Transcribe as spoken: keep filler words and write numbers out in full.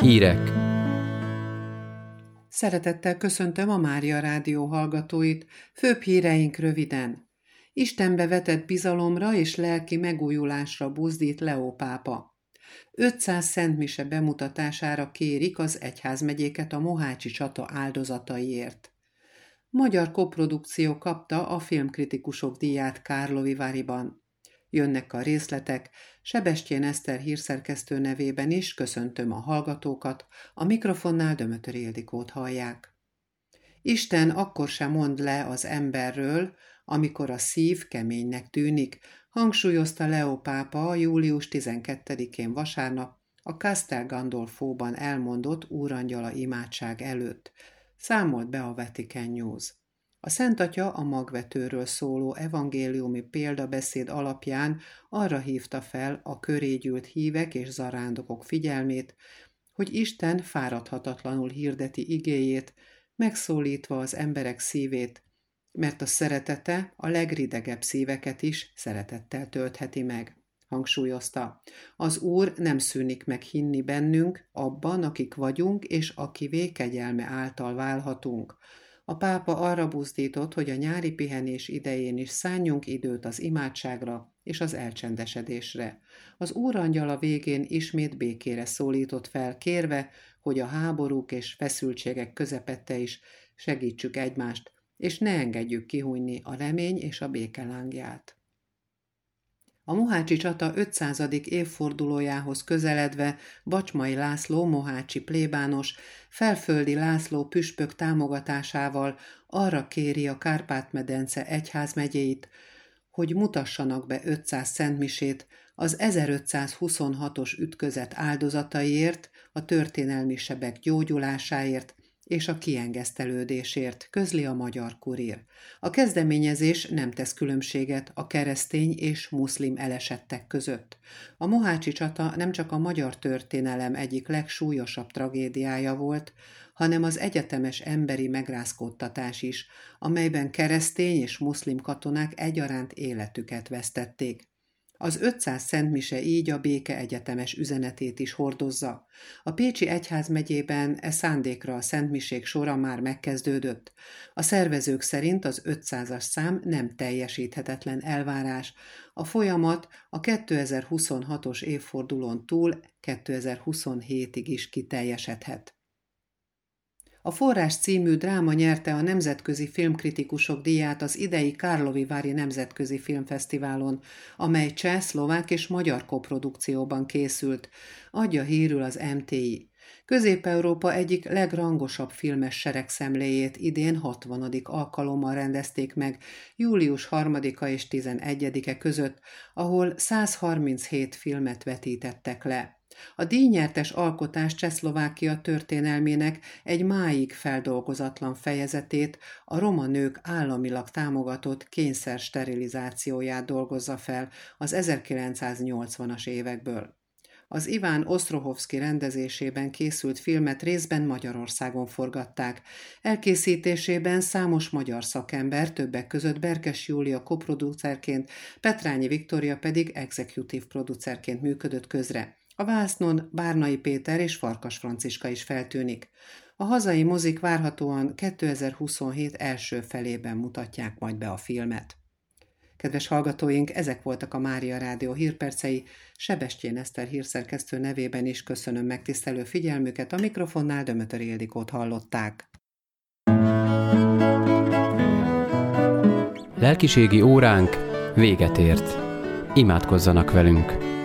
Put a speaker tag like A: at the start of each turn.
A: Hírek.
B: Szeretettel köszöntöm a Mária Rádió hallgatóit, főbb híreink röviden. Istenbe vetett bizalomra és lelki megújulásra buzdít Leó pápa. ötszáz szentmise bemutatására kérik az egyházmegyéket a mohácsi csata áldozataiért. Magyar koprodukció kapta a filmkritikusok díját Karlovy-Varyban. Jönnek a részletek, Sebestyén Eszter hírszerkesztő nevében is köszöntöm a hallgatókat, a mikrofonnál Dömötöri Ildikót hallják. Isten akkor sem mond le az emberről, amikor a szív keménynek tűnik, hangsúlyozta Leó pápa július tizenkettedikén vasárnap a Castel Gandolfóban elmondott úrangyala imádság előtt, számolt be a Vatican News. A Szent Atya a magvetőről szóló evangéliumi példabeszéd alapján arra hívta fel a köré gyűlt hívek és zarándokok figyelmét, hogy Isten fáradhatatlanul hirdeti igéjét, megszólítva az emberek szívét, mert a szeretete a legridegebb szíveket is szeretettel töltheti meg. Hangsúlyozta, az Úr nem szűnik meg hinni bennünk, abban, akik vagyunk, és akivé kegyelme által válhatunk. A pápa arra buzdított, hogy a nyári pihenés idején is szánjunk időt az imádságra és az elcsendesedésre. Az úrangyala végén ismét békére szólított fel, kérve, hogy a háborúk és feszültségek közepette is segítsük egymást, és ne engedjük kihújni a remény és a béke lángját. A mohácsi csata ötszázadik évfordulójához közeledve Bacsmai László mohácsi plébános Felföldi László püspök támogatásával arra kéri a Kárpát-medence egyházmegyéit, hogy mutassanak be ötszáz szentmisét az ezerötszázhuszonhatos ütközet áldozataiért, a történelmi sebek gyógyulásáért és a kiengesztelődésért, közli a Magyar Kurír. A kezdeményezés nem tesz különbséget a keresztény és muszlim elesettek között. A mohácsi csata nem csak a magyar történelem egyik legsúlyosabb tragédiája volt, hanem az egyetemes emberi megrázkódtatás is, amelyben keresztény és muszlim katonák egyaránt életüket vesztették. Az ötszáz szentmise így a béke egyetemes üzenetét is hordozza. A Pécsi egyházmegyében e szándékra a szentmisék sora már megkezdődött. A szervezők szerint az ötszázas szám nem teljesíthetetlen elvárás. A folyamat a kétezer-huszonhatos évfordulón túl kétezer-huszonhétig is kiteljesedhet. A Forrás című dráma nyerte a Nemzetközi Filmkritikusok díját az idei Karlovy-Vary Nemzetközi Filmfesztiválon, amely cseh, szlovák és magyar koprodukcióban készült, adja hírül az em té i. Közép-Európa egyik legrangosabb filmes seregszemléjét idén hatvanadik alkalommal rendezték meg, július harmadika és tizenegyedike között, ahol százharminchét filmet vetítettek le. A díjnyertes alkotás Csehszlovákia történelmének egy máig feldolgozatlan fejezetét, a roma nők államilag támogatott kényszer sterilizációját dolgozza fel az ezerkilencszáznyolcvanas évekből. Az Iván Osztrohovszky rendezésében készült filmet részben Magyarországon forgatták. Elkészítésében számos magyar szakember, többek között Berkes Júlia koproducerként, Petrányi Viktória pedig executive producerként működött közre. A vásznon Bárnai Péter és Farkas Franciska is feltűnik. A hazai mozik várhatóan kétezer-huszonhét első felében mutatják majd be a filmet. Kedves hallgatóink, ezek voltak a Mária Rádió hírpercei, Sebestyén Eszter hírszerkesztő nevében is köszönöm megtisztelő figyelmüket, a mikrofonnál Dömötöri Ildikót hallották.
A: Lelkiségi óránk véget ért. Imádkozzanak velünk!